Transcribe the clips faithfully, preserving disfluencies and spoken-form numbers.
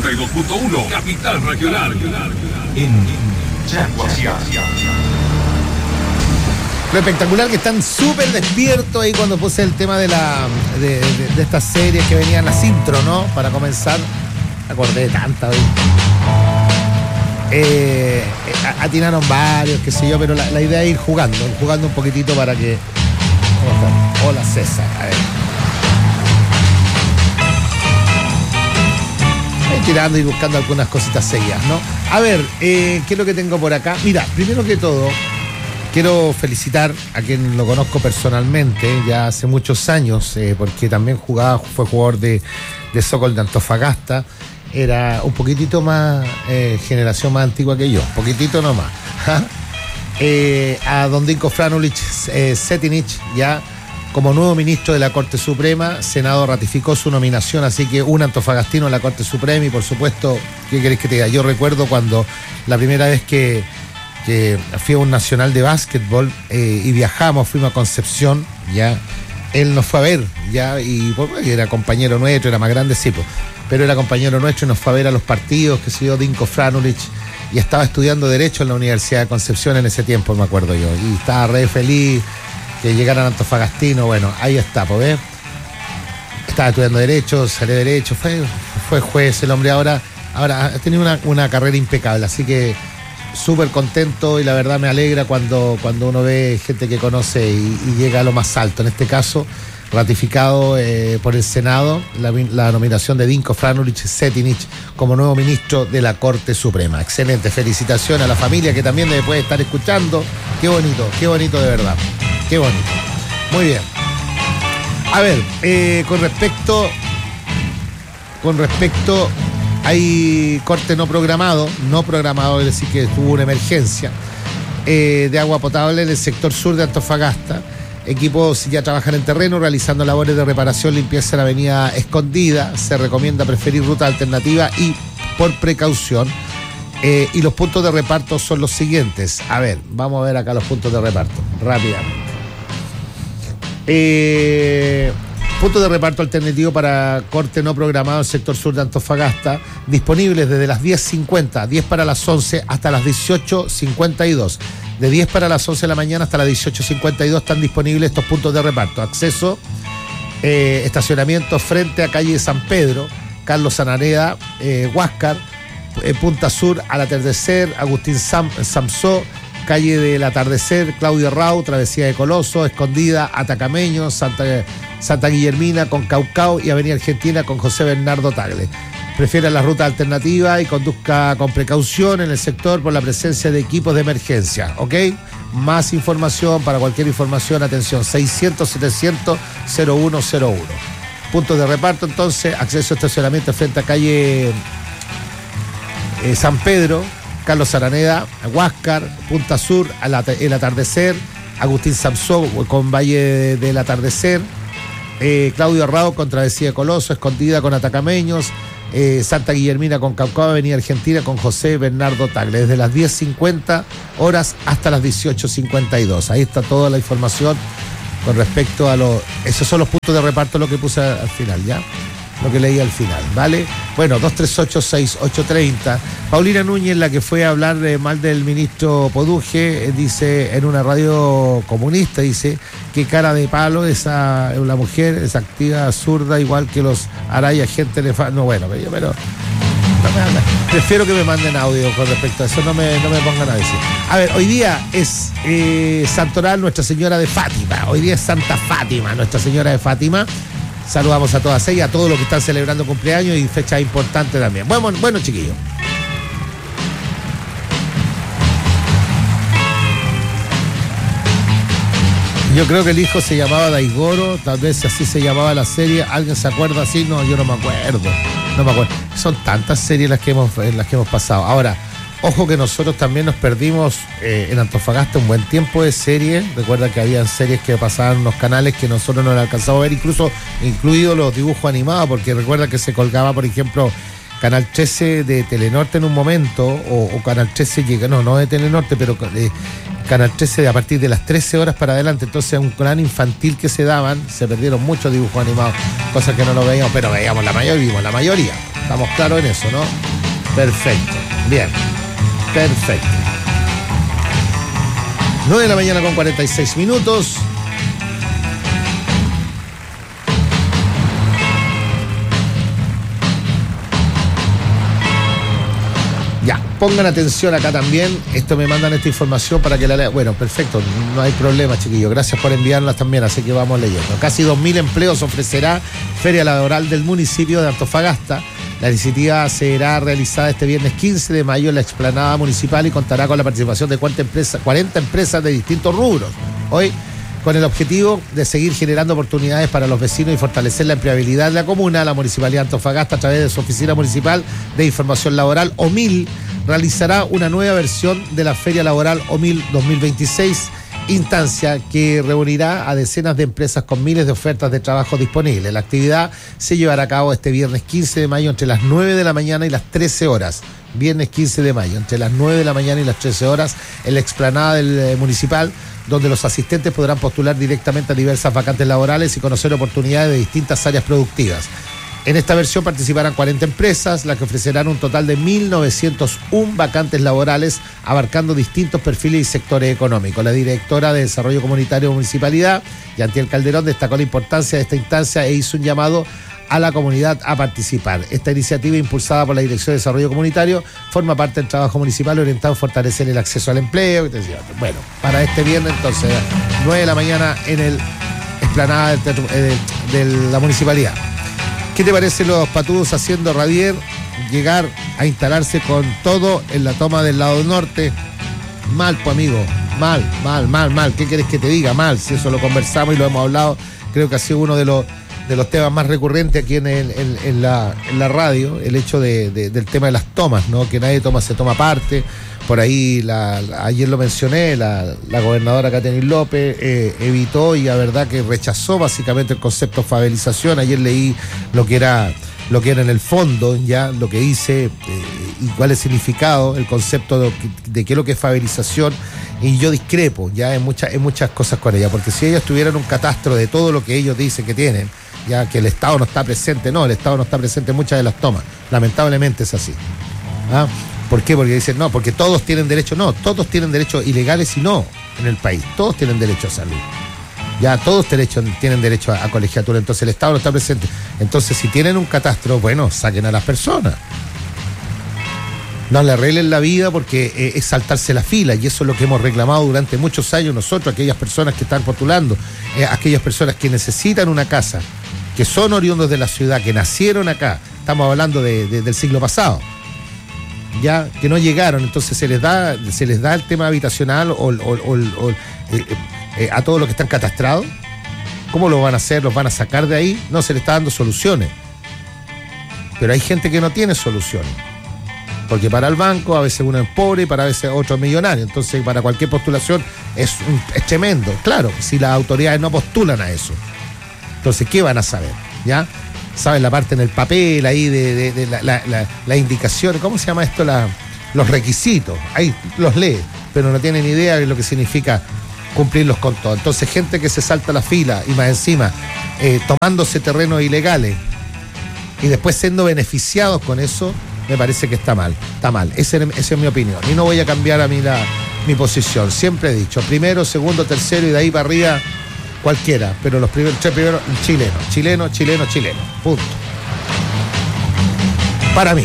noventa y dos punto uno, Capital Regional. En Chaguasiá. Lo espectacular que están súper despiertos ahí cuando puse el tema de la de, de, de estas series que venían las intro, ¿no? Para comenzar. Me acordé de tanta hoy. Eh, atinaron varios, qué sé yo, pero la, la idea es ir jugando, ir jugando un poquitito para que. Hola César, a ver. Ahí tirando y buscando algunas cositas seguidas, ¿no? A ver, eh, ¿qué es lo que tengo por acá? Mira, primero que todo, quiero felicitar a quien lo conozco personalmente, ya hace muchos años, eh, porque también jugaba, fue jugador de, de Sokol de Antofagasta. Era un poquitito más, eh, generación más antigua que yo, poquitito nomás. eh, a don Dinko Franulich eh, Cetinich, ya como nuevo ministro de la Corte Suprema. Senado ratificó su nominación, así que un antofagastino en la Corte Suprema. Y por supuesto, ¿qué querés que te diga? Yo recuerdo cuando la primera vez que, que fui a un nacional de básquetbol eh, y viajamos, fuimos a Concepción, ya él nos fue a ver, ya, y porque era compañero nuestro, era más grande, sí, pues, pero era compañero nuestro y nos fue a ver a los partidos, que se dio Dinko Franulich, y estaba estudiando Derecho en la Universidad de Concepción en ese tiempo, me acuerdo yo, y estaba re feliz que llegaran antofagastinos. Bueno, ahí está, pues, ¿ves? Estaba estudiando Derecho, salió de Derecho, fue, fue juez el hombre, ahora, ahora ha tenido una, una carrera impecable, así que súper contento, y la verdad me alegra cuando, cuando uno ve gente que conoce y, y llega a lo más alto. En este caso, ratificado eh, por el Senado la, la nominación de Dinko Franulich Cetinich como nuevo ministro de la Corte Suprema. Excelente, felicitaciones a la familia que también debe puede estar escuchando. Qué bonito, qué bonito de verdad. Qué bonito. Muy bien. A ver, eh, con respecto con respecto hay corte no programado, no programado, es decir, que tuvo una emergencia eh, de agua potable en el sector sur de Antofagasta. Equipos ya trabajan en terreno realizando labores de reparación, limpieza en la avenida Escondida. Se recomienda preferir ruta alternativa y por precaución. Eh, y los puntos de reparto son los siguientes. A ver, vamos a ver acá los puntos de reparto rápidamente. Eh, puntos de reparto alternativo para corte no programado en el sector sur de Antofagasta, disponibles desde las diez cincuenta, diez para las once hasta las dieciocho cincuenta y dos. De diez para las once de la mañana hasta las dieciocho cincuenta y dos están disponibles estos puntos de reparto. Acceso, eh, estacionamiento frente a calle San Pedro, Carlos Sanareda, eh, Huáscar, eh, Punta Sur, Al Atardecer, Agustín Sam, Samsó, calle del Atardecer, Claudio Rau, Travesía de Coloso, Escondida, Atacameño, Santa, Santa Guillermina con Caucao y Avenida Argentina con José Bernardo Tagle. Prefiera la ruta alternativa y conduzca con precaución en el sector por la presencia de equipos de emergencia, ¿ok? Más información, para cualquier información, atención, seiscientos, setecientos, cero uno cero uno. Puntos de reparto, entonces, acceso a estacionamiento frente a calle eh, San Pedro, Carlos Araneda, Huáscar, Punta Sur, El Atardecer, Agustín Samsó con Valle del Atardecer, eh, Claudio Arrao con Travesía de Coloso, Escondida con Atacameños, eh, Santa Guillermina con Caucao, Avenida Argentina con José Bernardo Tagle, desde las diez cincuenta horas hasta las dieciocho cincuenta y dos. Ahí está toda la información con respecto a los... Esos son los puntos de reparto, lo que puse al final, ¿ya? Lo que leí al final, ¿vale? Bueno, dos tres ocho, seis ocho tres cero. Paulina Núñez, la que fue a hablar de mal del ministro Poduje, eh, dice en una radio comunista, dice, qué cara de palo esa, la mujer, esa activa zurda, igual que los Araya, gente le fa... No, bueno, pero, pero no me habla. Prefiero que me manden audio con respecto a eso, no me, no me pongan a decir. A ver, hoy día es eh, Santoral Nuestra Señora de Fátima, hoy día es Santa Fátima, Nuestra Señora de Fátima. Saludamos a todas ellas, a todos los que están celebrando cumpleaños y fechas importantes también. Bueno, bueno, chiquillos. Yo creo que el hijo se llamaba Daigoro, tal vez así se llamaba la serie. ¿Alguien se acuerda así? No, yo no me acuerdo. No me acuerdo. Son tantas series las que hemos, en las que hemos pasado. Ahora, ojo que nosotros también nos perdimos eh, en Antofagasta un buen tiempo de series. Recuerda que habían series que pasaban en unos canales que nosotros no alcanzamos a ver, incluso incluidos los dibujos animados, porque recuerda que se colgaba, por ejemplo, Canal trece de Telenorte en un momento, o, o Canal trece llega, no, no de Telenorte, pero de Canal trece a partir de las trece horas para adelante. Entonces, un plan infantil que se daban, se perdieron muchos dibujos animados, cosas que no lo veíamos, pero veíamos la mayoría, vimos la mayoría. Estamos claros en eso, ¿no? Perfecto. Bien. Perfecto. nueve de la mañana con cuarenta y seis minutos. Ya, pongan atención acá también. Esto me mandan esta información para que la lea. Bueno, perfecto, no hay problema, chiquillos. Gracias por enviarlas también, así que vamos leyendo. Casi dos mil empleos ofrecerá Feria Laboral del municipio de Antofagasta. La iniciativa será realizada este viernes quince de mayo en la explanada municipal y contará con la participación de cuarenta empresas, cuarenta empresas de distintos rubros. Hoy, con el objetivo de seguir generando oportunidades para los vecinos y fortalecer la empleabilidad de la comuna, la Municipalidad de Antofagasta, a través de su Oficina Municipal de Información Laboral, O M I L, realizará una nueva versión de la Feria Laboral O M I L dos mil veintiséis, instancia que reunirá a decenas de empresas con miles de ofertas de trabajo disponibles. La actividad se llevará a cabo este viernes quince de mayo entre las nueve de la mañana y las trece horas. Viernes quince de mayo, entre las nueve de la mañana y las trece horas, en la explanada del eh, municipal, donde los asistentes podrán postular directamente a diversas vacantes laborales y conocer oportunidades de distintas áreas productivas. En esta versión participarán cuarenta empresas, las que ofrecerán un total de mil novecientos uno vacantes laborales, abarcando distintos perfiles y sectores económicos. La directora de Desarrollo Comunitario de Municipalidad, Yantiel Calderón, destacó la importancia de esta instancia e hizo un llamado a la comunidad a participar. Esta iniciativa, impulsada por la Dirección de Desarrollo Comunitario, forma parte del trabajo municipal orientado a fortalecer el acceso al empleo. Bueno, para este viernes, entonces, nueve de la mañana en el explanada de, de, de la municipalidad. ¿Qué te parece los patudos haciendo Radier llegar a instalarse con todo en la toma del lado norte? Mal, pues, amigo, mal, mal, mal, mal. ¿Qué querés que te diga? Mal, si eso lo conversamos y lo hemos hablado, creo que ha sido uno de los de los temas más recurrentes aquí en, el, en, en, la, en la radio, el hecho de, de, del tema de las tomas, ¿no? Que nadie toma, se toma parte. Por ahí, la, la, ayer lo mencioné, la, la gobernadora Katherine López eh, evitó y la verdad que rechazó básicamente el concepto de favelización. Ayer leí lo que era lo que era en el fondo, ya lo que dice eh, y cuál es el significado, el concepto de, de qué es lo que es favelización, y yo discrepo ya en muchas, en muchas cosas con ella, porque si ellos tuvieran un catastro de todo lo que ellos dicen que tienen, ya que el Estado no está presente, no, el Estado no está presente en muchas de las tomas, lamentablemente es así. ¿Ah? ¿Por qué? Porque dicen, no, porque todos tienen derecho, no, todos tienen derechos ilegales y no en el país, todos tienen derecho a salud. Ya todos derecho, tienen derecho a, a colegiatura, entonces el Estado no está presente. Entonces, si tienen un catastro, bueno, saquen a las personas. No le arreglen la vida, porque eh, es saltarse la fila, y eso es lo que hemos reclamado durante muchos años nosotros, aquellas personas que están postulando, eh, aquellas personas que necesitan una casa, que son oriundos de la ciudad, que nacieron acá, estamos hablando de, de, del siglo pasado, ya que no llegaron, entonces se les da, se les da el tema habitacional o, o, o, o eh, eh, a todos los que están catastrados. ¿Cómo lo van a hacer? ¿Los van a sacar de ahí? No, se les está dando soluciones. Pero hay gente que no tiene soluciones. Porque para el banco a veces uno es pobre y para a veces otro es millonario. Entonces, para cualquier postulación es, un, es tremendo. Claro, si las autoridades no postulan a eso. Entonces, ¿qué van a saber? ¿Ya? Saben la parte en el papel ahí de, de, de la, la, la, la indicación. ¿Cómo se llama esto? La, los requisitos. Ahí los lee, pero no tienen idea de lo que significa cumplirlos con todo. Entonces, gente que se salta la fila y más encima eh, tomándose terrenos ilegales y después siendo beneficiados con eso, me parece que está mal, está mal. Esa es mi opinión. Y no voy a cambiar a mí la, mi posición. Siempre he dicho, primero, segundo, tercero y de ahí para arriba, cualquiera. Pero los primeros tres primeros, chileno, chileno, chileno, chileno. Punto. Para mí.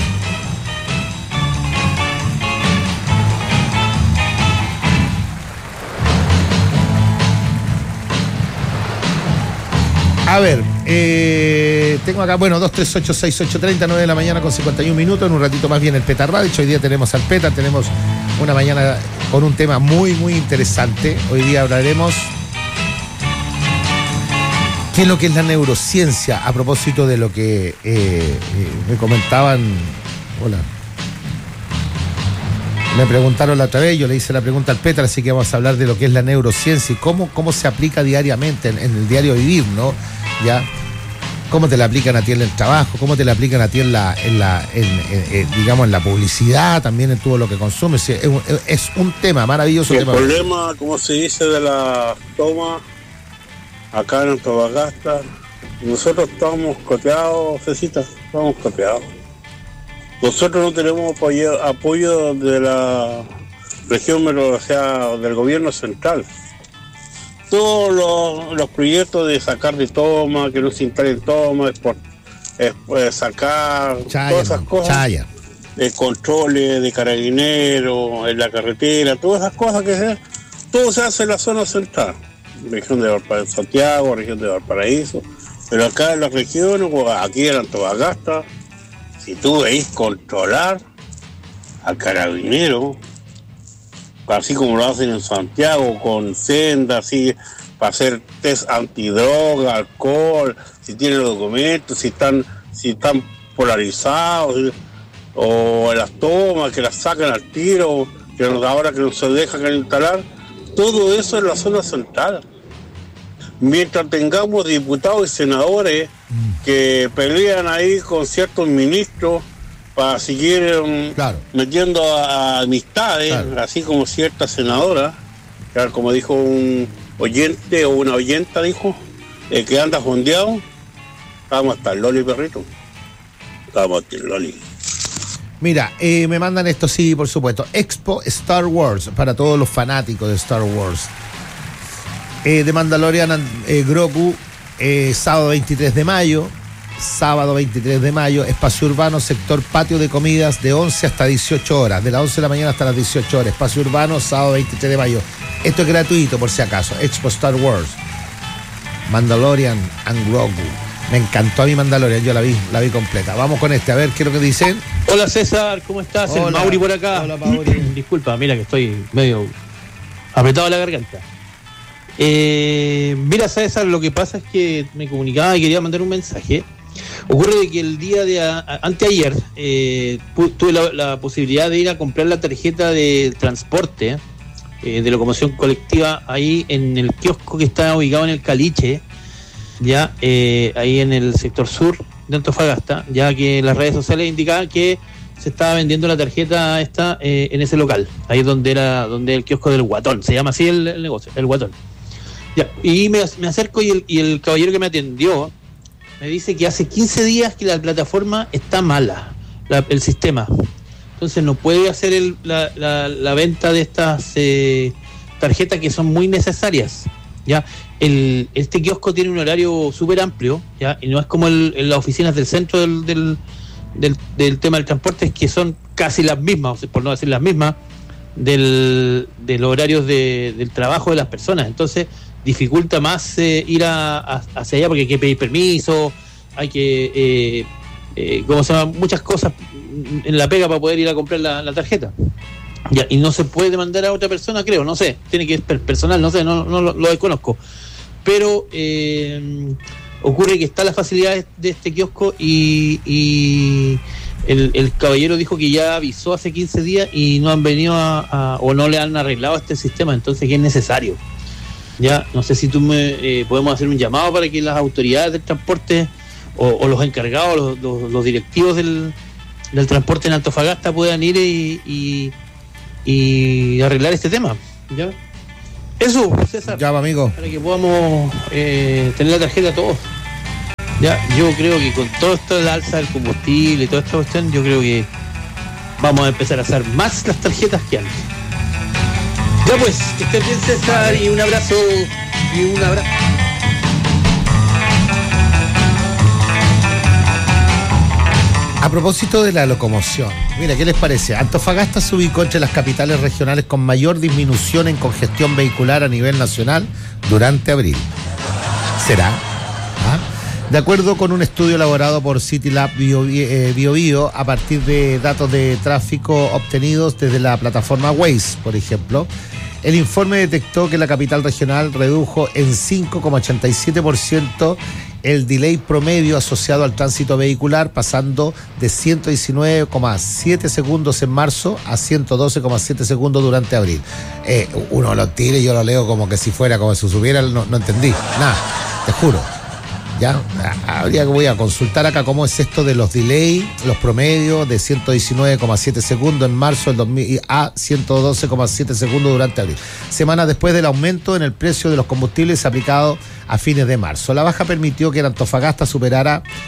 A ver, eh, tengo acá, bueno, dos tres ocho seis ocho tres cero, nueve de la mañana con cincuenta y un minutos. En un ratito más viene el Peta Radio. Hoy día tenemos al Peta, tenemos una mañana con un tema muy, muy interesante. Hoy día hablaremos qué es lo que es la neurociencia, a propósito de lo que eh, eh, me comentaban. Hola. Me preguntaron la otra vez, yo le hice la pregunta al Petra, así que vamos a hablar de lo que es la neurociencia y cómo, cómo se aplica diariamente en, en el diario vivir, ¿no? Ya, cómo te la aplican a ti en el trabajo, cómo te la aplican a ti en la, en la, en, en, en, digamos, en la publicidad, también en todo lo que consumes. Es un, es un tema maravilloso. El tema. problema, como se dice, de la toma acá en Antofagasta, nosotros estamos coteados, Cecita, estamos coteados. Nosotros no tenemos apoyo, apoyo de la región, o sea, del gobierno central. Todos los, los proyectos de sacar de toma, que no se instalen tomas, por, es, pues, sacar Chaya, todas esas man, cosas, Chaya. de controles de carabineros en la carretera, todas esas cosas que se todo se hace en la zona central, región de Valparaíso, Santiago, región de Valparaíso, pero acá en las regiones, aquí en Antofagasta, si tú veis controlar al carabinero, así como lo hacen en Santiago, con sendas, así, para hacer test antidroga, alcohol, si tienen los documentos, si están, si están polarizados, o las tomas, que las sacan al tiro, que ahora que no se dejan instalar, todo eso en la zona central. Mientras tengamos diputados y senadores que pelean ahí con ciertos ministros para seguir um, claro. metiendo a, a amistades, claro. así como cierta senadora, como dijo un oyente o una oyenta, dijo, eh, que anda fondeado, vamos hasta el Loli, perrito. Vamos hasta el Loli. Mira, eh, me mandan esto, sí, por supuesto. Expo Star Wars, para todos los fanáticos de Star Wars. Eh, de Mandalorian, eh, Grogu, eh, sábado veintitrés de mayo. Sábado veintitrés de mayo, espacio urbano, sector patio de comidas, de once hasta dieciocho horas. De las once de la mañana hasta las dieciocho horas. Espacio urbano, sábado veintitrés de mayo. Esto es gratuito, por si acaso. Expo Star Wars. Mandalorian and Grogu. Me encantó a mi Mandalorian, yo la vi, la vi completa. Vamos con este, a ver qué es lo que dicen. Hola César, ¿cómo estás? Hola. El Mauri por acá. Hola, Mauri. Disculpa, mira que estoy medio apretado a la garganta. Eh, mira César, lo que pasa es que me comunicaba y quería mandar un mensaje. Ocurre que el día de a, a, anteayer eh, pu, tuve la, la posibilidad de ir a comprar la tarjeta de transporte eh, de locomoción colectiva ahí en el kiosco que está ubicado en el Caliche, ya eh, ahí en el sector sur de Antofagasta, ya que las redes sociales indicaban que se estaba vendiendo la tarjeta esta eh, en ese local, ahí donde era donde el kiosco del Guatón, se llama así el, el negocio, el Guatón. Ya, y me, me acerco y el, y el caballero que me atendió me dice que hace quince días que la plataforma está mala, la, el sistema. Entonces no puede hacer el, la, la, la venta de estas eh, tarjetas que son muy necesarias. Ya, el, este kiosco tiene un horario súper amplio, ya, y no es como el, en las oficinas del centro del, del, del, del tema del transporte, que son casi las mismas, por no decir las mismas, del, de los horarios de, del trabajo de las personas. Entonces dificulta más eh, ir a, a, hacia allá porque hay que pedir permiso, hay que, eh, eh, ¿cómo se llama? Muchas cosas en la pega para poder ir a comprar la, la tarjeta. Ya, y no se puede mandar a otra persona, creo, no sé, tiene que ser personal, no sé, no, no lo, lo desconozco. Pero eh, ocurre que está la facilidad de este kiosco y, y el, el caballero dijo que ya avisó hace quince días y no han venido a, a o no le han arreglado este sistema, entonces que es necesario. Ya, no sé si tú me eh, podemos hacer un llamado para que las autoridades del transporte o, o los encargados, los, los, los directivos del, del transporte en Antofagasta puedan ir y, y, y arreglar este tema. ¿Ya? Eso, César. Ya, amigo. Para que podamos eh, tener la tarjeta todos. Ya, yo creo que con todo esto de la alza del combustible y toda esta cuestión, yo creo que vamos a empezar a hacer más las tarjetas que antes. Ya pues, que estés bien César y un abrazo y un abrazo. A propósito de la locomoción, mira, ¿qué les parece? Antofagasta se ubicó entre las capitales regionales con mayor disminución en congestión vehicular a nivel nacional durante abril. ¿Será? ¿Ah? De acuerdo con un estudio elaborado por CityLab Bio, eh, Bio, Bio, a partir de datos de tráfico obtenidos desde la plataforma Waze, por ejemplo, el informe detectó que la capital regional redujo en cinco coma ochenta y siete por ciento el delay promedio asociado al tránsito vehicular, pasando de ciento diecinueve coma siete segundos en marzo a ciento doce coma siete segundos durante abril. Eh, uno lo tira y yo lo leo como que si fuera, como si supiera, no, no entendí, nada, te juro. Ya, habría que voy a consultar acá cómo es esto de los delay, los promedios de ciento diecinueve coma siete segundos en marzo del dos mil a ciento doce coma siete segundos durante abril. Semanas después del aumento en el precio de los combustibles aplicado a fines de marzo. La baja permitió que el Antofagasta superara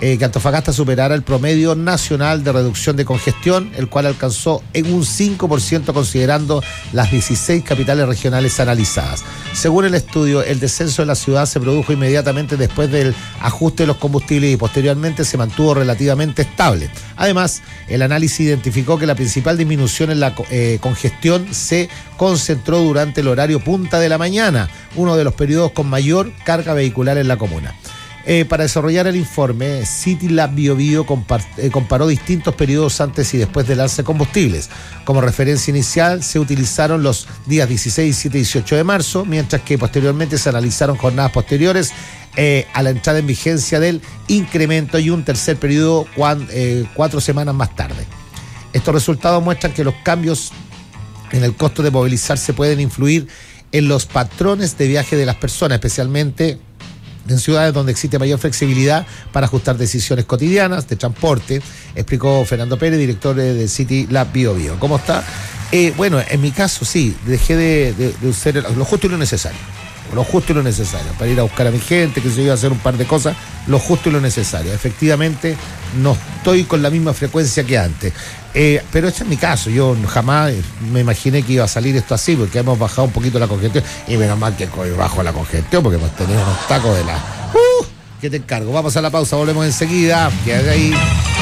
eh, que Antofagasta superara el promedio nacional de reducción de congestión, el cual alcanzó en un cinco por ciento considerando las dieciséis capitales regionales analizadas. Según el estudio, el descenso de la ciudad se produjo inmediatamente después del ajuste de los combustibles y posteriormente se mantuvo relativamente estable. Además, el análisis identificó que la principal disminución en la eh, congestión se concentró durante el horario punta de la mañana, uno de los periodos con mayor carga vehicular en la comuna. Eh, para desarrollar el informe, CityLab BioBio compar- eh, comparó distintos periodos antes y después del alza de combustibles. Como referencia inicial se utilizaron los días dieciséis, diecisiete y dieciocho de marzo, mientras que posteriormente se analizaron jornadas posteriores eh, a la entrada en vigencia del incremento y un tercer periodo cuan, eh, cuatro semanas más tarde. Estos resultados muestran que los cambios en el costo de movilizarse pueden influir en los patrones de viaje de las personas, especialmente en ciudades donde existe mayor flexibilidad para ajustar decisiones cotidianas de transporte, explicó Fernando Pérez, director de CityLab BioBio. ¿Cómo está? Eh, bueno, en mi caso sí, dejé de, de, de usar lo justo y lo necesario. Lo justo y lo necesario, para ir a buscar a mi gente, que se iba a hacer un par de cosas, lo justo y lo necesario. Efectivamente, no estoy con la misma frecuencia que antes. Eh, pero este es mi caso, yo jamás me imaginé que iba a salir esto así, porque hemos bajado un poquito la congestión, y menos mal que bajo la congestión, porque hemos tenido unos tacos de la... ¡Uh! ¿Qué te encargo? Vamos a la pausa, volvemos enseguida, que haga ahí...